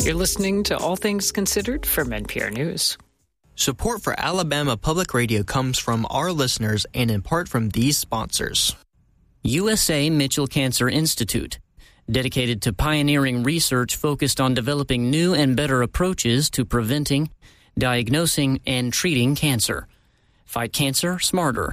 You're listening to All Things Considered from NPR News. Support for Alabama Public Radio comes from our listeners and in part from these sponsors. USA Mitchell Cancer Institute, dedicated to pioneering research focused on developing new and better approaches to preventing, diagnosing, and treating cancer. Fight cancer smarter.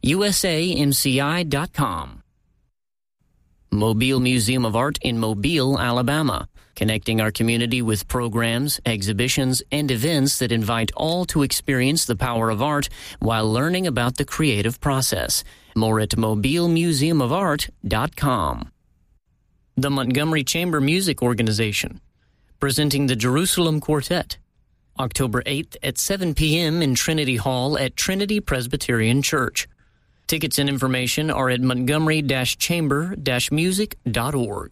USAMCI.com. Mobile Museum of Art in Mobile, Alabama, connecting our community with programs, exhibitions, and events that invite all to experience the power of art while learning about the creative process. More at mobilemuseumofart.com. The Montgomery Chamber Music Organization, presenting the Jerusalem Quartet, October 8th at 7 p.m. in Trinity Hall at Trinity Presbyterian Church. Tickets and information are at montgomery-chamber-music.org.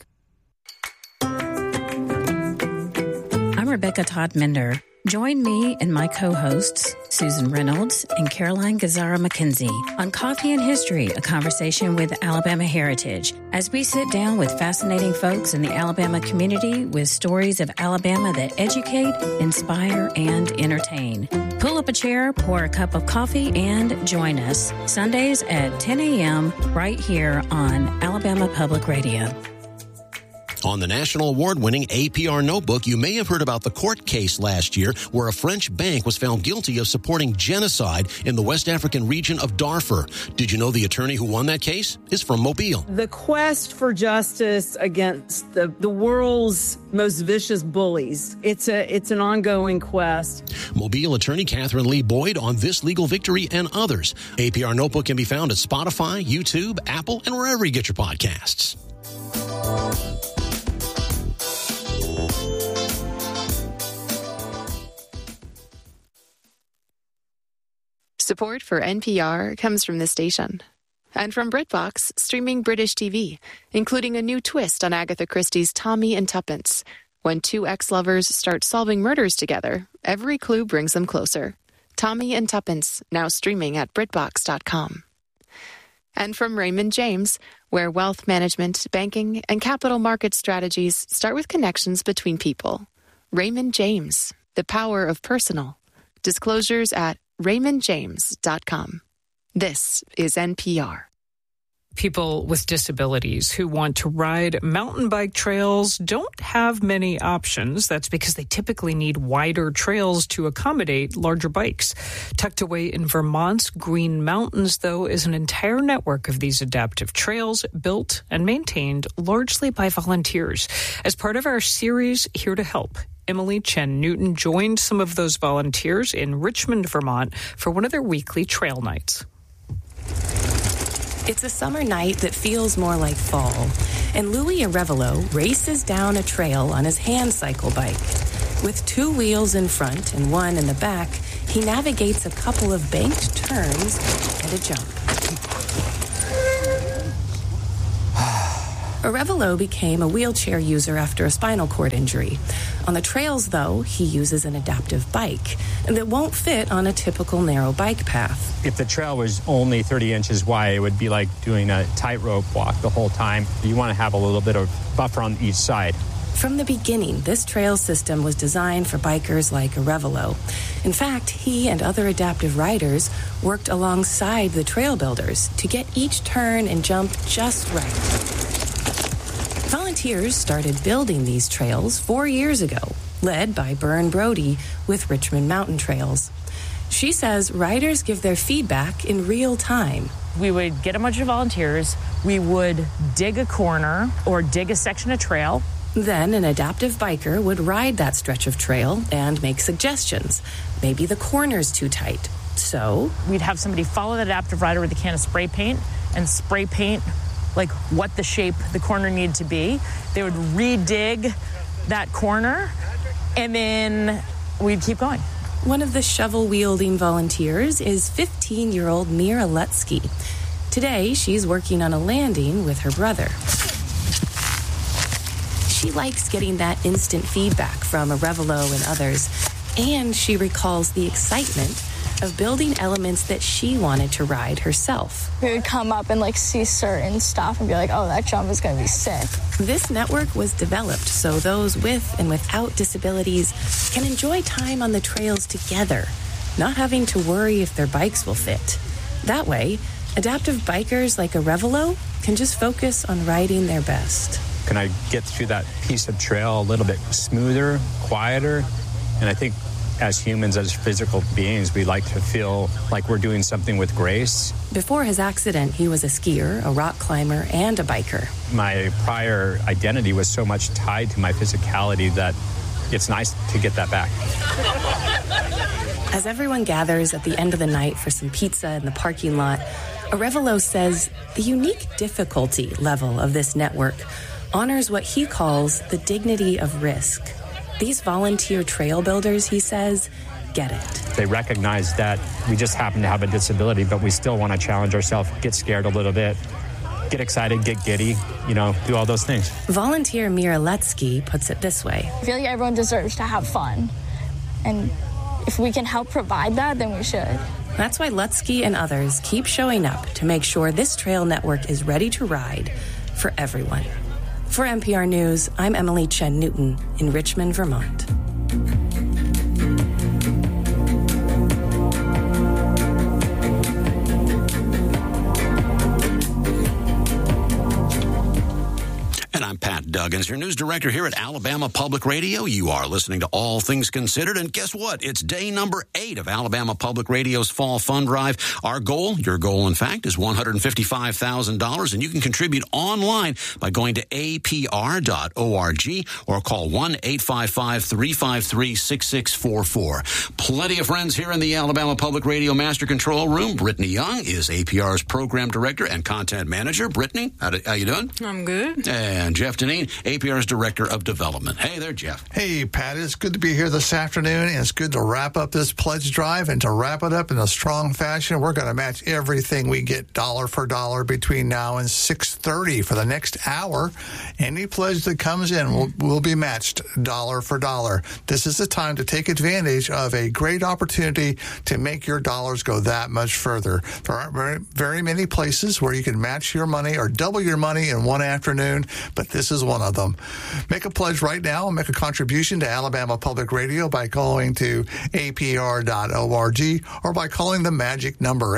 I'm Rebecca Todd-Mender. Join me and my co-hosts, Susan Reynolds and Caroline Gazzara-McKenzie, on Coffee and History, a conversation with Alabama heritage, as we sit down with fascinating folks in the Alabama community with stories of Alabama that educate, inspire, and entertain. Pull up a chair, pour a cup of coffee, and join us Sundays at 10 a.m. right here on Alabama Public Radio. On the national award-winning APR Notebook, you may have heard about the court case last year where a French bank was found guilty of supporting genocide in the West African region of Darfur. Did you know the attorney who won that case is from Mobile? The quest for justice against the world's most vicious bullies. It's an ongoing quest. Mobile attorney Catherine Lee Boyd on this legal victory and others. APR Notebook can be found at Spotify, YouTube, Apple, and wherever you get your podcasts. Support for NPR comes from this station and from BritBox, streaming British TV, including a new twist on Agatha Christie's Tommy and Tuppence. When two ex-lovers start solving murders together, every clue brings them closer. Tommy and Tuppence, now streaming at BritBox.com. And from Raymond James, where wealth management, banking, and capital market strategies start with connections between people. Raymond James, the power of personal. Disclosures at RaymondJames.com. This is NPR. People with disabilities who want to ride mountain bike trails don't have many options. That's because they typically need wider trails to accommodate larger bikes. Tucked away in Vermont's Green Mountains, though, is an entire network of these adaptive trails built and maintained largely by volunteers. As part of our series, Here to Help, Emily Chen Newton joined some of those volunteers in Richmond, Vermont, for one of their weekly trail nights. It's a summer night that feels more like fall, and Louis Arevalo races down a trail on his hand cycle bike. With two wheels in front and one in the back, he navigates a couple of banked turns and a jump. Arevalo became a wheelchair user after a spinal cord injury. On the trails, though, he uses an adaptive bike that won't fit on a typical narrow bike path. If the trail was only 30 inches wide, it would be like doing a tightrope walk the whole time. You want to have a little bit of buffer on each side. From the beginning, this trail system was designed for bikers like Arevalo. In fact, he and other adaptive riders worked alongside the trail builders to get each turn and jump just right. Volunteers started building these trails 4 years ago, led by Bern Brody with Richmond Mountain Trails. She says riders give their feedback in real time. We would get a bunch of volunteers, we would dig a corner or dig a section of trail. Then an adaptive biker would ride that stretch of trail and make suggestions. Maybe the corner's too tight. So we'd have somebody follow the adaptive rider with a can of spray paint and spray paint like what the shape the corner needed to be. They would redig that corner, and then we'd keep going. One of the shovel-wielding volunteers is 15-year-old Mira Letsky. Today, she's working on a landing with her brother. She likes getting that instant feedback from Arevalo and others, and she recalls the excitement of building elements that she wanted to ride herself. We would come up and see certain stuff and be like, oh, that jump is going to be sick. This network was developed so those with and without disabilities can enjoy time on the trails together, not having to worry if their bikes will fit. That way, adaptive bikers like Arevalo can just focus on riding their best. Can I get through that piece of trail a little bit smoother, quieter? And I think as humans, as physical beings, we like to feel like we're doing something with grace. Before his accident, he was a skier, a rock climber, and a biker. My prior identity was so much tied to my physicality that it's nice to get that back. As everyone gathers at the end of the night for some pizza in the parking lot, Arevalo says the unique difficulty level of this network honors what he calls the dignity of risk. These volunteer trail builders, he says, get it. They recognize that we just happen to have a disability, but we still want to challenge ourselves, get scared a little bit, get excited, get giddy, do all those things. Volunteer Mira Letsky puts it this way. I feel like everyone deserves to have fun. And if we can help provide that, then we should. That's why Letsky and others keep showing up to make sure this trail network is ready to ride for everyone. For NPR News, I'm Emily Chen Newton in Richmond, Vermont. And I'm Pat Duggins, your news director here at Alabama Public Radio. You are listening to All Things Considered. And guess what? It's day number 8 of Alabama Public Radio's Fall Fund Drive. Our goal, your goal, in fact, is $155,000. And you can contribute online by going to apr.org or call 1-855-353-6644. Plenty of friends here in the Alabama Public Radio Master Control Room. Brittany Young is APR's program director and content manager. Brittany, how you doing? I'm good. And Jeff Deneen, APR's Director of Development. Hey there, Jeff. Hey, Pat. It's good to be here this afternoon, and it's good to wrap up this pledge drive. And to wrap it up in a strong fashion, we're going to match everything we get dollar for dollar between now and 6:30 for the next hour. Any pledge that comes in will be matched dollar for dollar. This is the time to take advantage of a great opportunity to make your dollars go that much further. There aren't very many places where you can match your money or double your money in one afternoon, but this is one of them. Make a pledge right now and make a contribution to Alabama Public Radio by going to apr.org or by calling the magic number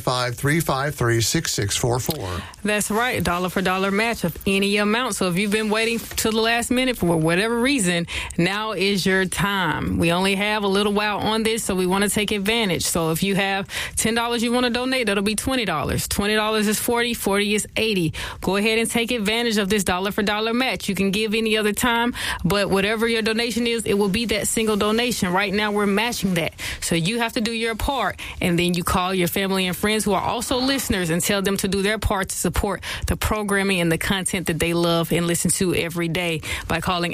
855-353-6644. That's right, dollar for dollar match of any amount. So if you've been waiting to the last minute for whatever reason, now is your time. We only have a little while on this, so we want to take advantage. So if you have $10 you want to donate, that'll be $20. $20 is $40, $40 is $80. Go ahead and take advantage of this dollar for dollar match. You can give any other time, but whatever your donation is, it will be that single donation. Right now, we're matching that. So you have to do your part, and then you call your family and friends who are also listeners and tell them to do their part to support the programming and the content that they love and listen to every day by calling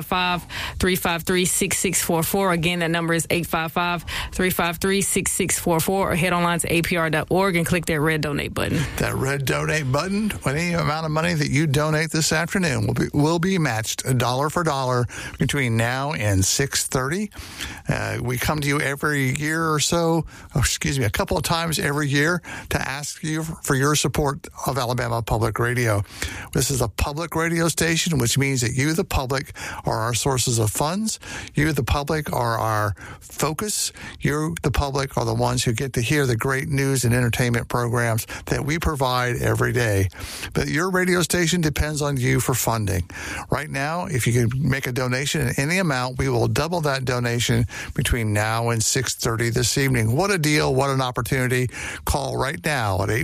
855-353-6644. Again, that number is 855-353-6644, or head online to apr.org and click that red donate button. That red donate button, any amount of money that you donate this afternoon will be matched dollar for dollar between now and 6:30. We come to you every year or so, a couple of times every year to ask you for your support of Alabama Public Radio. This is a public radio station, which means that you, the public, are our sources of funds. You, the public, are our focus. You, the public, are the ones who get to hear the great news and entertainment programs that we provide every day. But your radio station depends on you for funding. Right now, if you can make a donation in any amount, we will double that donation between now and 6:30 this evening. What a deal. What an opportunity. Call right now at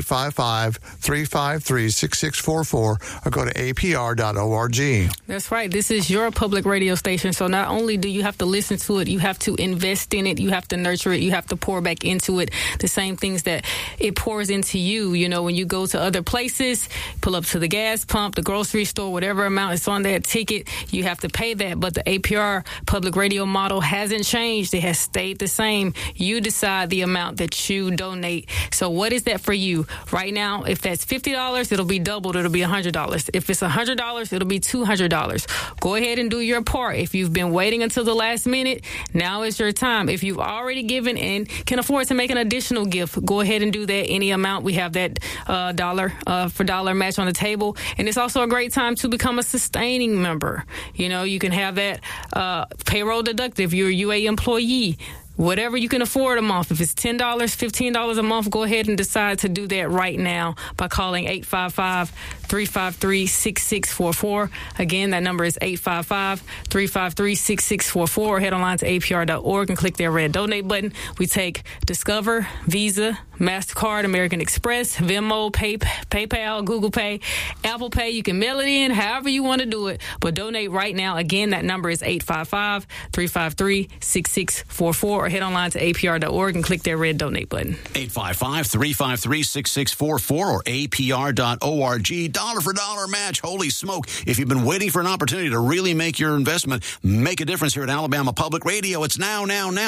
855-353-6644 or go to apr.org. That's right. This is your public radio station. So not only do you have to listen to it, you have to invest in it. You have to nurture it. You have to pour back into it the same things that it pours into you. You know, when you go to other places, pull up to the gas pump, the grocery store, whatever amount. It's on that ticket. You have to pay that. But the APR public radio model hasn't changed. It has stayed the same. You decide the amount that you donate. So what is that for you? Right now, if that's $50, it'll be doubled. It'll be $100. If it's $100, it'll be $200. Go ahead and do your part. If you've been waiting until the last minute, now is your time. If you've already given and can afford to make an additional gift, go ahead and do that. Any amount. We have that dollar for dollar match on the table. And it's also a great time to become a sustaining member. You know, you can have that payroll deducted if you're a UA employee. Whatever you can afford a month. If it's $10, $15 a month, go ahead and decide to do that right now by calling 855-353-6644. Again, that number is 855-353-6644. Or head online to apr.org and click their red donate button. We take Discover, Visa, MasterCard, American Express, Venmo, PayPal, Google Pay, Apple Pay. You can mail it in however you want to do it, but donate right now. Again, that number is 855-353-6644. Or head online to apr.org and click their red donate button. 855-353-6644 or apr.org. Dollar for dollar match. Holy smoke. If you've been waiting for an opportunity to really make your investment make a difference here at Alabama Public Radio, it's now.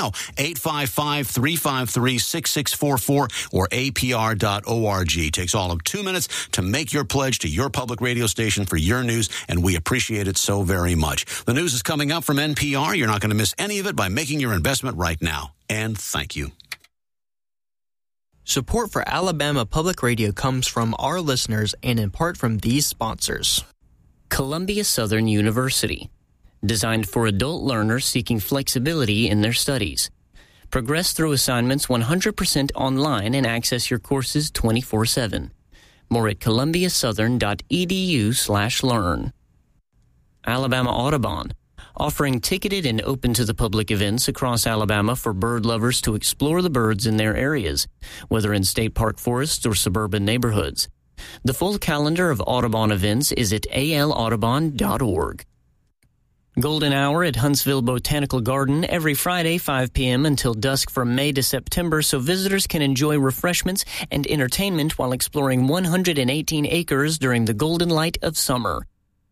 855-353-6644 or apr.org. Takes all of 2 minutes to make your pledge to your public radio station for your news, and we appreciate it so very much. The news is coming up from NPR. You're not going to miss any of it by making your investment right now. And thank you. Support for Alabama Public Radio comes from our listeners and in part from these sponsors. Columbia Southern University, designed for adult learners seeking flexibility in their studies. Progress through assignments 100% online and access your courses 24/7. More at columbiasouthern.edu/learn. Alabama Audubon, offering ticketed and open to the public events across Alabama for bird lovers to explore the birds in their areas, whether in state park forests or suburban neighborhoods. The full calendar of Audubon events is at alaudubon.org. Golden Hour at Huntsville Botanical Garden every Friday, 5 p.m. until dusk from May to September, so visitors can enjoy refreshments and entertainment while exploring 118 acres during the golden light of summer.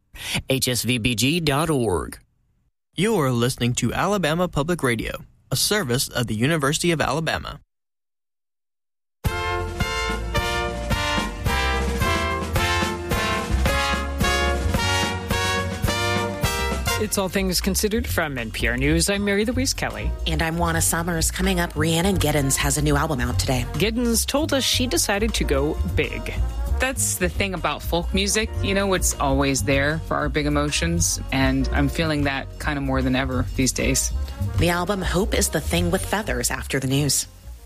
hsvbg.org. You're listening to Alabama Public Radio, a service of the University of Alabama. It's All Things Considered from NPR News. I'm Mary Louise Kelly. And I'm Juana Summers. Coming up, Rhiannon Giddens has a new album out today. Giddens told us she decided to go big. That's the thing about folk music. You know, it's always there for our big emotions, and I'm feeling that kind of more than ever these days. The album Hope is the Thing with Feathers after the news.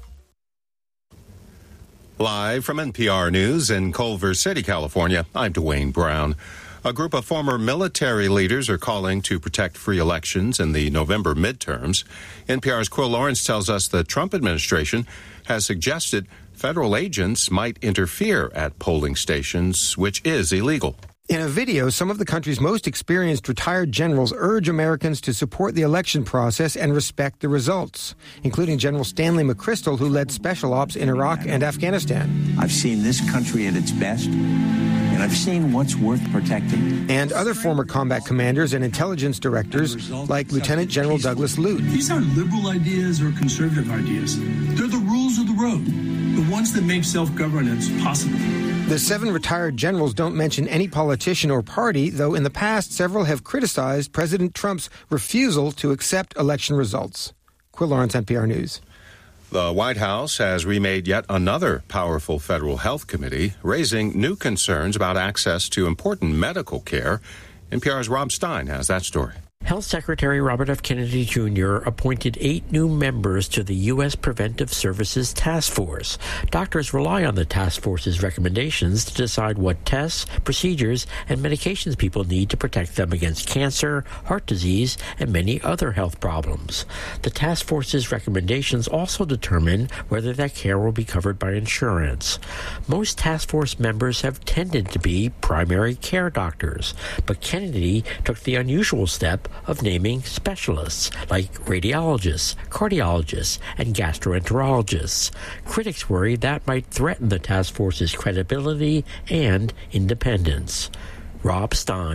Live from NPR News in Culver City, California, I'm Dwayne Brown. A group of former military leaders are calling to protect free elections in the November midterms. NPR's Quill Lawrence tells us the Trump administration has suggested federal agents might interfere at polling stations, which is illegal. In a video, some of the country's most experienced retired generals urge Americans to support the election process and respect the results, including General Stanley McChrystal, who led special ops in Iraq and Afghanistan. I've seen this country at its best, and I've seen what's worth protecting. And other former combat commanders and intelligence directors, like Lieutenant General Douglas Lute. These aren't liberal ideas or conservative ideas. They're the rules of the road, the ones that make self-governance possible. The 7 retired generals don't mention any politician or party, though in the past several have criticized President Trump's refusal to accept election results. Quill Lawrence, NPR News. The White House has remade yet another powerful federal health committee, raising new concerns about access to important medical care. NPR's Rob Stein has that story. Health Secretary Robert F. Kennedy Jr. appointed 8 new members to the U.S. Preventive Services Task Force. Doctors rely on the task force's recommendations to decide what tests, procedures, and medications people need to protect them against cancer, heart disease, and many other health problems. The task force's recommendations also determine whether that care will be covered by insurance. Most task force members have tended to be primary care doctors, but Kennedy took the unusual step of naming specialists like radiologists, cardiologists, and gastroenterologists. Critics worry that might threaten the task force's credibility and independence. Rob Stein,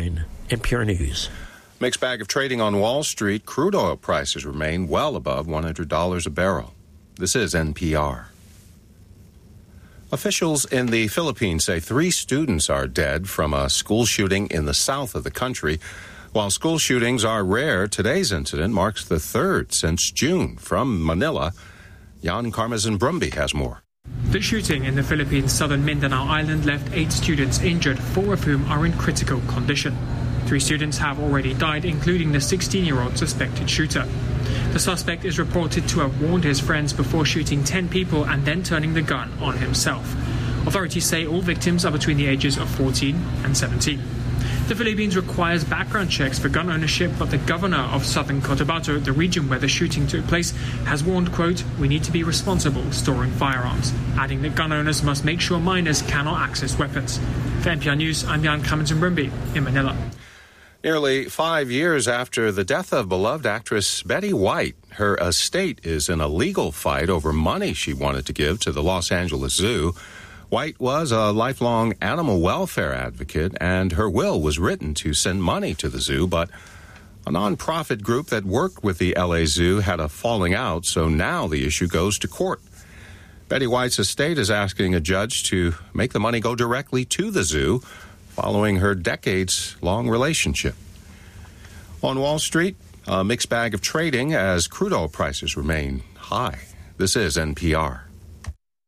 NPR News. Mixed bag of trading on Wall Street. Crude oil prices remain well above $100 a barrel. This is NPR. Officials in the Philippines say 3 students are dead from a school shooting in the south of the country. While school shootings are rare, today's incident marks the 3rd since June. From Manila, Jan Carmazin Brumby has more. The shooting in the Philippines' southern Mindanao Island left 8 students injured, 4 of whom are in critical condition. 3 students have already died, including the 16-year-old suspected shooter. The suspect is reported to have warned his friends before shooting 10 people and then turning the gun on himself. Authorities say all victims are between the ages of 14 and 17. The Philippines requires background checks for gun ownership, but the governor of southern Cotabato, the region where the shooting took place, has warned, quote, "We need to be responsible storing firearms," adding that gun owners must make sure minors cannot access weapons. For NPR News, I'm Jan Carmazin Brumby in Manila. Nearly 5 years after the death of beloved actress Betty White, her estate is in a legal fight over money she wanted to give to the Los Angeles Zoo. White was a lifelong animal welfare advocate, and her will was written to send money to the zoo, but a nonprofit group that worked with the LA Zoo had a falling out, so now the issue goes to court. Betty White's estate is asking a judge to make the money go directly to the zoo, following her decades-long relationship. On Wall Street, a mixed bag of trading as crude oil prices remain high. This is NPR.